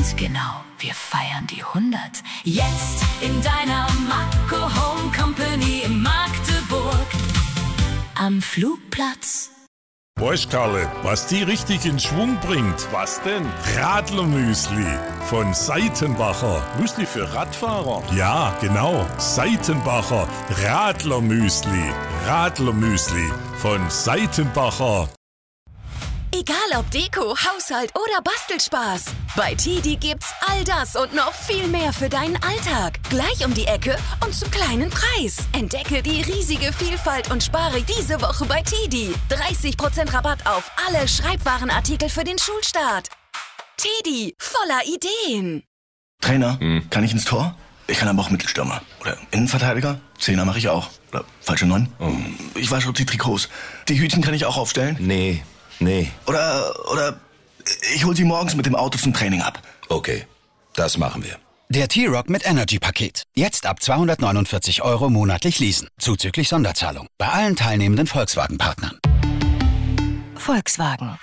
Und genau, wir feiern die 100. Jetzt in deiner Makro Home Company in Magdeburg am Flugplatz. Weißt Karle, was die richtig in Schwung bringt? Was denn? Radlermüsli von Seitenbacher. Müsli für Radfahrer? Ja, genau. Seitenbacher Radlermüsli. Radlermüsli von Seitenbacher. Egal ob Deko, Haushalt oder Bastelspaß. Bei TiDi gibt's all das und noch viel mehr für deinen Alltag. Gleich um die Ecke und zum kleinen Preis. Entdecke die riesige Vielfalt und spare diese Woche bei TiDi. 30% Rabatt auf alle Schreibwarenartikel für den Schulstart. TiDi, voller Ideen. Trainer, kann ich ins Tor? Ich kann aber auch Mittelstürmer. Oder Innenverteidiger? Zehner mache ich auch. Oder falsche 9? Ich wasche auch die Trikots. Die Hütchen kann ich auch aufstellen? Nee. Oder ich hol sie morgens mit dem Auto zum Training ab. Okay, das machen wir. Der T-Rock mit Energy-Paket. Jetzt ab 249 € monatlich leasen. Zuzüglich Sonderzahlung. Bei allen teilnehmenden Volkswagen-Partnern. Volkswagen.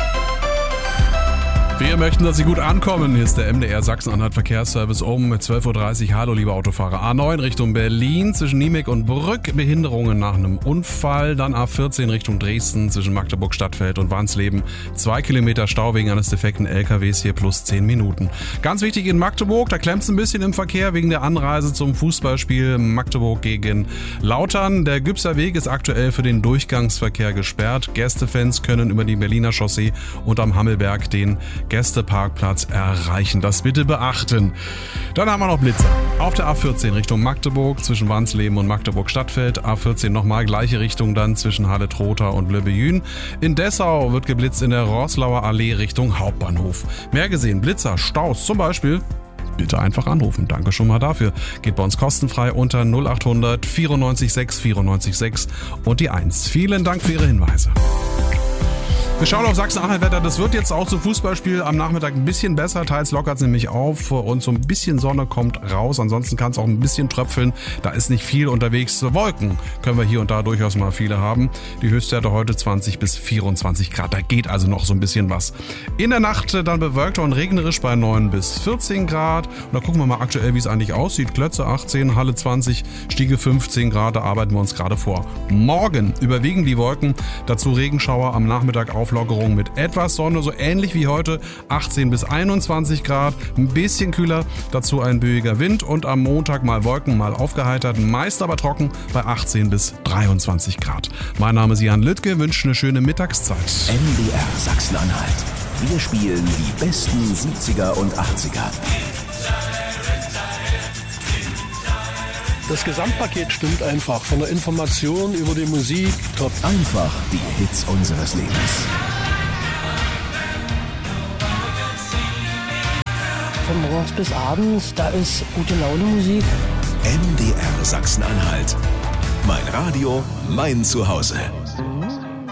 Wir möchten, dass Sie gut ankommen. Hier ist der MDR Sachsen-Anhalt Verkehrsservice um 12.30 Uhr. Hallo, liebe Autofahrer. A9 Richtung Berlin zwischen Niemek und Brück. Behinderungen nach einem Unfall. Dann A14 Richtung Dresden zwischen Magdeburg Stadtfeld und Wansleben. 2 Kilometer Stau wegen eines defekten LKWs hier plus 10 Minuten. Ganz wichtig in Magdeburg, da klemmt es ein bisschen im Verkehr wegen der Anreise zum Fußballspiel Magdeburg gegen Lautern. Der Gübser Weg ist aktuell für den Durchgangsverkehr gesperrt. Gästefans können über die Berliner Chaussee und am Hammelberg den Gästeparkplatz erreichen. Das bitte beachten. Dann haben wir noch Blitzer. Auf der A14 Richtung Magdeburg zwischen Wansleben und Magdeburg Stadtfeld. A14 nochmal gleiche Richtung dann zwischen Halle-Trotha und Löbejün. In Dessau wird geblitzt in der Roßlauer Allee Richtung Hauptbahnhof. Mehr gesehen, Blitzer, Staus zum Beispiel. Bitte einfach anrufen. Danke schon mal dafür. Geht bei uns kostenfrei unter 0800 94 6 94 6 und die 1. Vielen Dank für Ihre Hinweise. Wir schauen auf Sachsen-Anhalt-Wetter. Das wird jetzt auch zum Fußballspiel am Nachmittag ein bisschen besser. Teils lockert es nämlich auf und so ein bisschen Sonne kommt raus. Ansonsten kann es auch ein bisschen tröpfeln. Da ist nicht viel unterwegs. Wolken können wir hier und da durchaus mal viele haben. Die Höchstwerte heute 20 bis 24 Grad. Da geht also noch so ein bisschen was. In der Nacht dann bewölkt und regnerisch bei 9 bis 14 Grad. Und da gucken wir mal aktuell, wie es eigentlich aussieht. Klötze 18, Halle 20, Stiege 15 Grad. Da arbeiten wir uns gerade vor. Morgen überwiegen die Wolken. Dazu Regenschauer am Nachmittag auf. Auflockerung mit etwas Sonne, so ähnlich wie heute, 18 bis 21 Grad, ein bisschen kühler, dazu ein böiger Wind und am Montag mal Wolken, mal aufgeheitert, meist aber trocken bei 18 bis 23 Grad. Mein Name ist Jan Lüttke, wünsche eine schöne Mittagszeit. MDR Sachsen-Anhalt. Wir spielen die besten 70er und 80er. Das Gesamtpaket stimmt einfach. Von der Information über die Musik, top. Einfach die Hits unseres Lebens. Von morgens bis abends, da ist gute Laune Musik. MDR Sachsen-Anhalt. Mein Radio, mein Zuhause.